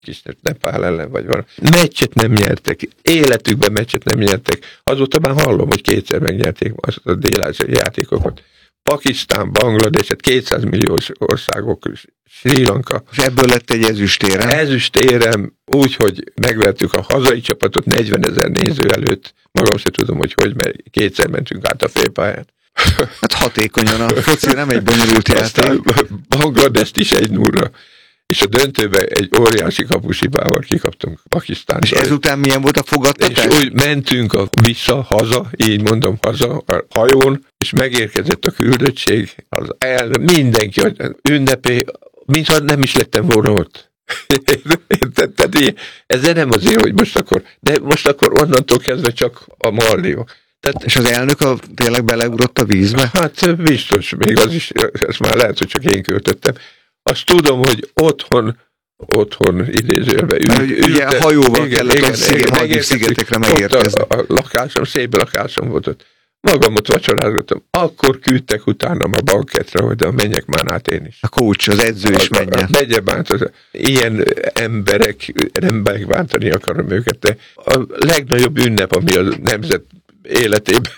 kis Nepál ellen, vagy valami. Meccset nem nyertek, életükben meccset nem nyertek. Azóta már hallom, hogy kétszer megnyerték azt a dél-ázsiai játékokat. Pakisztán, Bangladeset, 200 milliós országok, Sri Lanka. És ebből lett egy ezüstérem? Ezüstérem, úgy, hogy megvertük a hazai csapatot 40 000 néző előtt. Magam se tudom, hogy mert kétszer mentünk át a félpályán. Hát hatékonyan, a foci nem egy bonyolult játék. Bangladest is 1-0-ra. És a döntőben egy óriási kapushibával kikaptunk Pakisztántól. És ezután milyen volt a fogadtatás? És úgy mentünk haza, így mondom, haza a hajón, és megérkezett a küldöttség, mindenki ünnepé, mintha nem is lettem volna ott. Tehát ez nem azért, hogy most akkor onnantól kezdve csak a Maldiva. És az elnök tényleg beleugrott a vízbe? Hát biztos, még az is, ezt már lehet, hogy csak én költöttem. Azt tudom, hogy otthon idézőjelben ugye a hajóval kellett a szigetekre megérkezni. A lakásom, szép lakásom volt ott. Magam ott vacsorázgattam. Akkor küldtek utánam a banketre, hogy menjek már át én is. A coach, az edző is menjen. Megye bánt, ilyen emberek, nem megbántani akarom őket, de a legnagyobb ünnep, ami a nemzet életében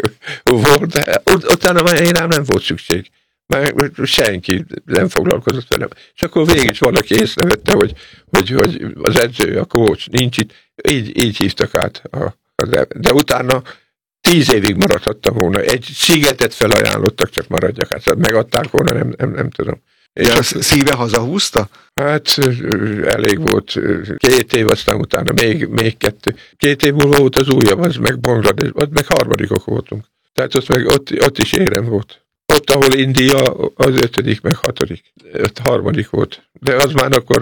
volt, utána már én nem volt szükség. Már senki nem foglalkozott velem. És akkor végig is valaki észrevette, hogy az edző, a coach nincs itt. Így hívtak át. De utána 10 évig maradhattam volna. Egy szigetet felajánlottak, csak maradjak át. Megadták volna, nem tudom. És a szíve hazahúzta? Hát elég volt 2 év, aztán utána még 2. 2 év múlva volt az újabb, az meg Bangladesh, ott meg harmadikok voltunk. Tehát ott is érem volt. Ott, ahol India, az 5., meg 6. Ott 3. volt. De az már akkor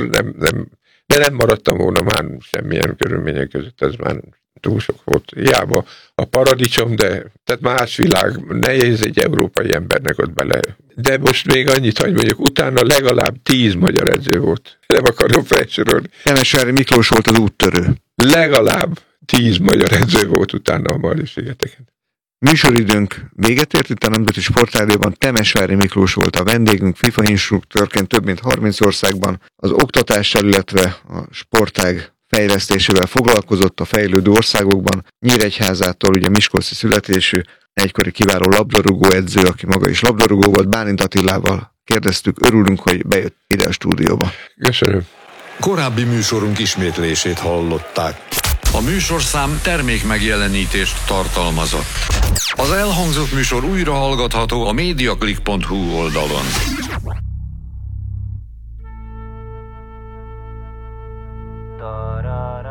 nem maradtam volna már semmilyen körülmények között, ez már túl sok volt. Hiába a paradicsom, de tehát más világ, nehéz egy európai embernek ott bele. De most még annyit, hogy mondjuk utána legalább 10 magyar edző volt. Nem akarom felsorolni. Temesvári Miklós volt az úttörő. Legalább 10 magyar edző volt utána a Maldiv-szigeteken. Műsoridőnk véget ért, itt a Nemzeti Sportrádióban Temesvári Miklós volt a vendégünk, FIFA instruktőrként több mint 30 országban az oktatással, illetve a sportág fejlesztésével foglalkozott a fejlődő országokban. Nyíregyházától, ugye miskolci születésű, egykori kiváló labdarúgó edző, aki maga is labdarúgó volt, Bálint Attilával kérdeztük, örülünk, hogy bejött ide a stúdióba. Köszönöm. Korábbi műsorunk ismétlését hallották. A műsorszám termékmegjelenítést tartalmazott. Az elhangzott műsor újra hallgatható a mediaclick.hu oldalon. Da, da, da.